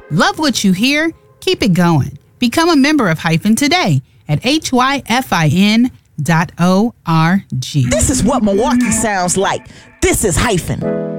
Love what you hear? Keep it going. Become a member of Hyphen today at hyphin.org. This is what Milwaukee sounds like. This is Hyphen.